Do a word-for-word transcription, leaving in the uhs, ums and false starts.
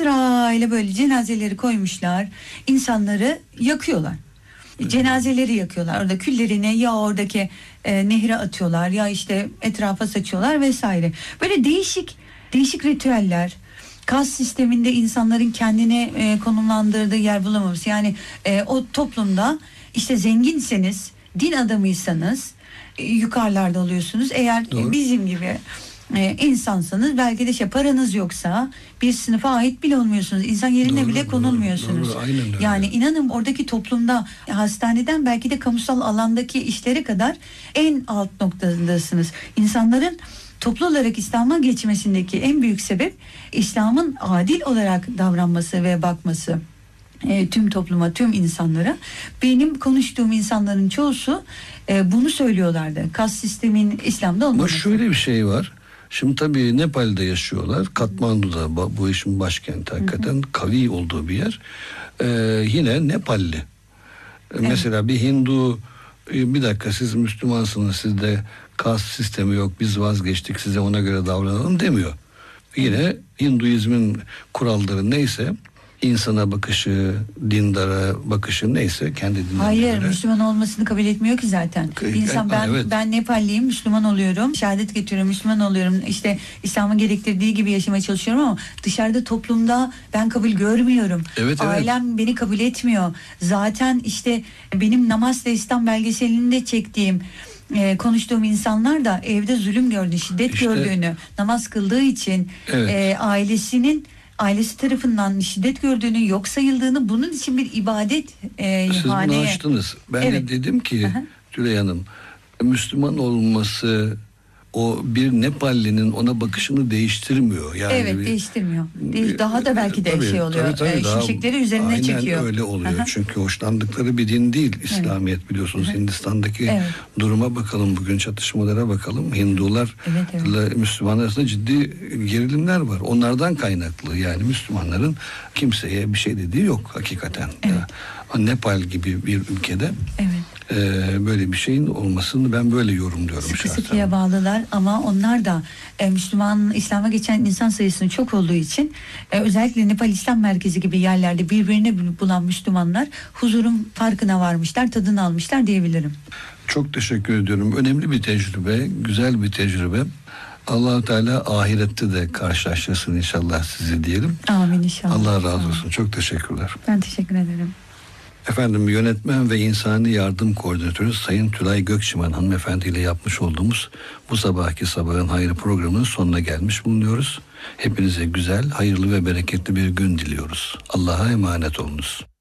sırayla böyle cenazeleri koymuşlar. İnsanları yakıyorlar. Cenazeleri yakıyorlar. Orada küllerini ya oradaki e, nehre atıyorlar ya işte etrafa saçıyorlar vesaire. Böyle değişik değişik ritüeller. Kas sisteminde insanların kendine e, konumlandırdığı yer bulamaması. Yani e, o toplumda işte zenginseniz, din adamıysanız e, yukarılarda oluyorsunuz. Eğer e, bizim gibi e, insansanız belki de şey paranız yoksa bir sınıfa ait bile olmuyorsunuz. İnsan yerine doğru, bile konulmuyorsunuz. Doğru, doğru, yani inanın oradaki toplumda hastaneden belki de kamusal alandaki işlere kadar en alt noktadasınız. İnsanların toplu olarak İslam'a geçmesindeki en büyük sebep İslam'ın adil olarak davranması ve bakması. E, tüm topluma, tüm insanlara. Benim konuştuğum insanların çoğusu e, bunu söylüyorlardı. Kas sistemin İslam'da olmaması. Ama şöyle bir şey var. Şimdi tabii Nepal'de yaşıyorlar. Katmandu'da bu işin başkenti hakikaten hı hı. kavi olduğu bir yer. Ee, yine Nepalli. Evet. Mesela bir Hindu bir dakika siz Müslümansınız, sizde kas sistemi yok, biz vazgeçtik, size ona göre davranalım demiyor. Yine Hinduizmin kuralları neyse, insana bakışı, dindara bakışı neyse kendi dinine Hayır, göre. Müslüman olmasını kabul etmiyor ki zaten. İnsan ben evet. ben Nepalliyim, Müslüman oluyorum, şehadet getiriyorum, Müslüman oluyorum. İşte İslam'ın gerektirdiği gibi yaşamaya çalışıyorum ama dışarıda toplumda ben kabul görmüyorum. Evet, Ailem evet. beni kabul etmiyor. Zaten işte benim Namaz ve İslam belgeselinde çektiğim Ee, konuştuğum insanlar da evde zulüm gördü, şiddet işte, gördüğünü, namaz kıldığı için evet. e, ailesinin ailesi tarafından şiddet gördüğünü, yok sayıldığını, bunun için bir ibadet e, siz haneye... bunu açtınız. Ben evet. de dedim ki Aha. Tülay Hanım, Müslüman olması o bir Nepallinin ona bakışını değiştirmiyor. Yani evet bir, değiştirmiyor. Değiş, daha da belki de tabii, şey oluyor. Tabii, tabii, e, şimşekleri üzerine aynen çekiyor. Aynen öyle oluyor. Aha. Çünkü hoşlandıkları bir din değil İslamiyet evet. biliyorsunuz. Aha. Hindistan'daki evet. duruma bakalım, bugün çatışmalara bakalım. Hindularla evet, evet. Müslümanlar arasında ciddi gerilimler var. Onlardan kaynaklı. Yani Müslümanların kimseye bir şey dediği yok hakikaten. Evet. Ya, Nepal gibi bir ülkede evet. e, böyle bir şeyin olmasını ben böyle yorumluyorum. Sıkı şahsen. Sıkıya bağlılar ama onlar da e, Müslüman, İslam'a geçen insan sayısının çok olduğu için e, özellikle Nepal İslam Merkezi gibi yerlerde birbirini bulan Müslümanlar huzurun farkına varmışlar, tadını almışlar diyebilirim. Çok teşekkür ediyorum. Önemli bir tecrübe, güzel bir tecrübe. Allah-u Teala ahirette de karşılaştırsın inşallah sizi diyelim. Amin inşallah. Allah razı olsun. Çok teşekkürler. Ben teşekkür ederim. Efendim, yönetmen ve insani yardım koordinatörü Sayın Tülay Gökçimen hanımefendi ile yapmış olduğumuz bu sabahki Sabahın Hayrı programının sonuna gelmiş bulunuyoruz. Hepinize güzel, hayırlı ve bereketli bir gün diliyoruz. Allah'a emanet olunuz.